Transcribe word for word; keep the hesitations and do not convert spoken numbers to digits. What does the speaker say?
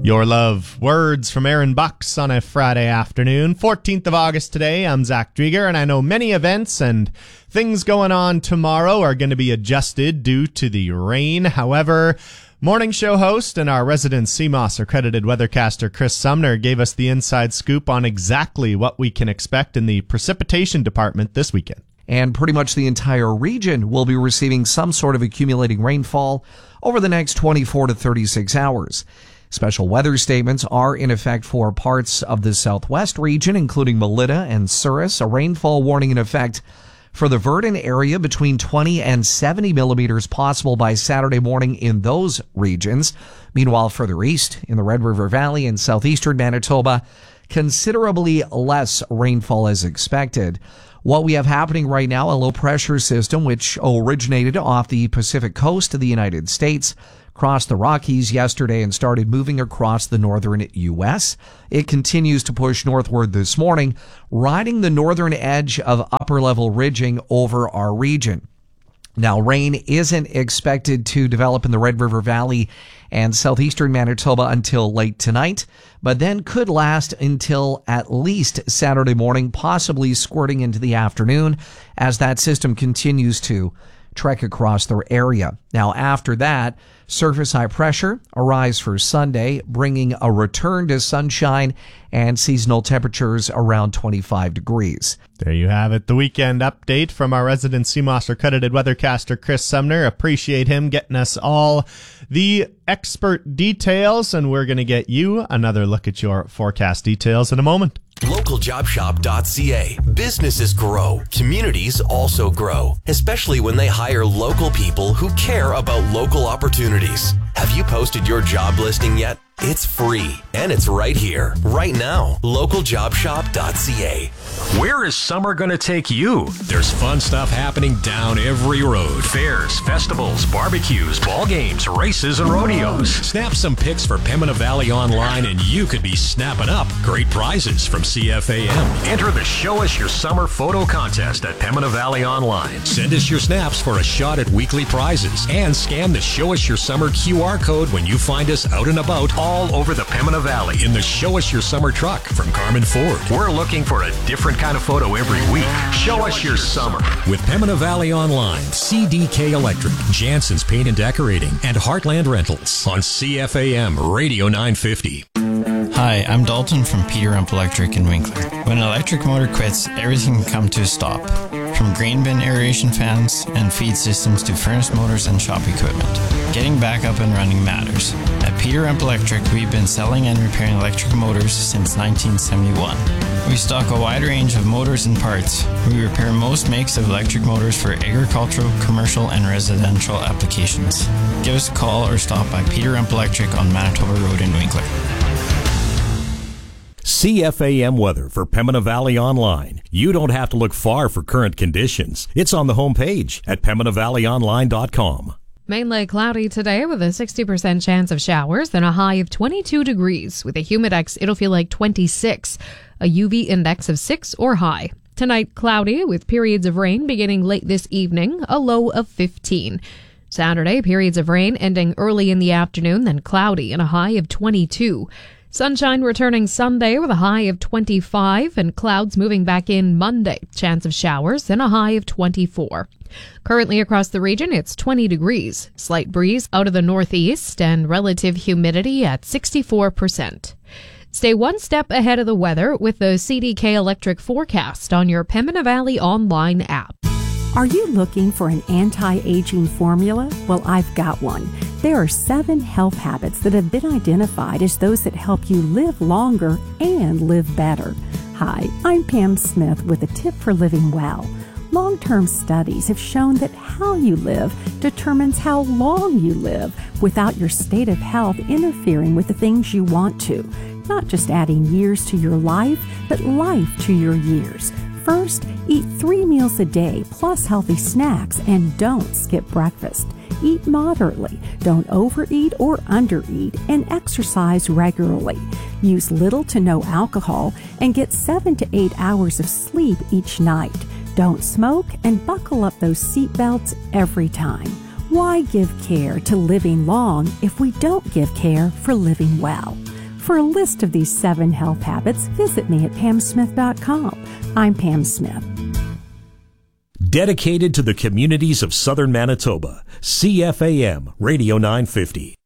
Your Love. Words from Aaron Bucks on a Friday afternoon. fourteenth of August today. I'm Zach Drieger, and I know many events and things going on tomorrow are going to be adjusted due to the rain. However, morning show host and our resident C M O S accredited weathercaster Chris Sumner gave us the inside scoop on exactly what we can expect in the precipitation department this weekend. And pretty much the entire region will be receiving some sort of accumulating rainfall over the next twenty-four to thirty-six hours. Special weather statements are in effect for parts of the southwest region, including Melita and Souris. A rainfall warning in effect for the Verdon area, between twenty and seventy millimeters possible by Saturday morning in those regions. Meanwhile, further east in the Red River Valley and southeastern Manitoba, considerably less rainfall is expected. What we have happening right now, a low pressure system which originated off the Pacific coast of the United States, crossed the Rockies yesterday and started moving across the northern U S. It continues to push northward this morning, riding the northern edge of upper-level ridging over our region. Now, rain isn't expected to develop in the Red River Valley and southeastern Manitoba until late tonight, but then could last until at least Saturday morning, possibly squirting into the afternoon as that system continues to trek across the area. Now, after that, surface high pressure arrives for Sunday, bringing a return to sunshine and seasonal temperatures around twenty-five degrees. There you have it, the weekend update from our resident C M O S accredited weathercaster Chris Sumner. Appreciate him getting us all the expert details, and we're going to get you another look at your forecast details in a moment. local job shop dot c a. Businesses grow. Communities also grow, especially when they hire local people who care about local opportunities. Have you posted your job listing yet? It's free, and it's right here, right now. local job shop dot c a. Where is summer going to take you? There's fun stuff happening down every road. Fairs, festivals, barbecues, ball games, races, and rodeos. Snap some pics for Pembina Valley Online and you could be snapping up great prizes from C F A M. Enter the Show Us Your Summer photo contest at Pembina Valley Online. Send us your snaps for a shot at weekly prizes and scan the Show Us Your Summer Q R code when you find us out and about all over the Pembina Valley in the Show Us Your Summer truck from Carmen Ford. We're looking for a different kind of photo every week. Show us your summer. With Pembina Valley Online, C D K Electric, Jansen's Paint and Decorating, and Heartland Rentals on C F A M Radio nine fifty. Hi, I'm Dalton from Peter Rump Electric in Winkler. When an electric motor quits, everything can come to a stop. From grain bin aeration fans and feed systems to furnace motors and shop equipment. Getting back up and running matters. At Peter Rump Electric, we've been selling and repairing electric motors since nineteen seventy-one. We stock a wide range of motors and parts. We repair most makes of electric motors for agricultural, commercial, and residential applications. Give us a call or stop by Peter Rump Electric on Manitoba Road in Winkler. C F A M weather for Pembina Valley Online. You don't have to look far for current conditions. It's on the homepage at pembina valley online dot com. Mainly cloudy today with a sixty percent chance of showers, then a high of twenty-two degrees. With a humidex, it'll feel like twenty-six. A U V index of six or high. Tonight, cloudy with periods of rain beginning late this evening, a low of fifteen. Saturday, periods of rain ending early in the afternoon, then cloudy and a high of twenty-two. Sunshine returning Sunday with a high of twenty-five, and clouds moving back in Monday. Chance of showers and a high of twenty-four. Currently across the region, it's twenty degrees. Slight breeze out of the northeast and relative humidity at sixty-four percent. Stay one step ahead of the weather with the C D K Electric forecast on your Pembina Valley Online app. Are you looking for an anti-aging formula? Well, I've got one. There are seven health habits that have been identified as those that help you live longer and live better. Hi, I'm Pam Smith with a tip for living well. Long-term studies have shown that how you live determines how long you live without your state of health interfering with the things you want to. Not just adding years to your life, but life to your years. First, eat three meals a day plus healthy snacks and don't skip breakfast. Eat moderately, don't overeat or undereat, and exercise regularly. Use little to no alcohol and get seven to eight hours of sleep each night. Don't smoke and buckle up those seatbelts every time. Why give care to living long if we don't give care for living well? For a list of these seven health habits, visit me at pam smith dot com. I'm Pam Smith. Dedicated to the communities of southern Manitoba, C F A M Radio nine fifty.